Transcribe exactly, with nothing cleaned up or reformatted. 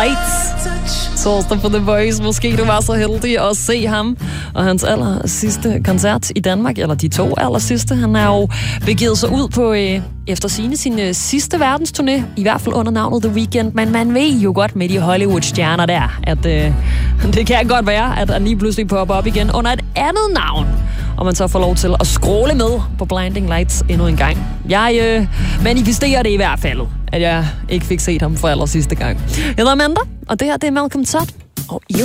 Lights. Torsdag på The Voice. Måske du var så heldig at se ham og hans aller sidste koncert i Danmark, eller de to aller sidste. Han er jo begivet sig ud på øh, efter sine sin øh, sidste verdensturné, i hvert fald under navnet The Weeknd, men man ved jo godt med de Hollywood-stjerner der, at øh, det kan godt være, at han lige pludselig popper op igen under et andet navn, og man så får lov til at scrolle med på Blinding Lights endnu en gang. Jeg øh, manifesterer det i hvert fald, at jeg ikke fik set ham for aller sidste gang. Jeg hedder Amanda, og det her det er Malcolm Todd. Og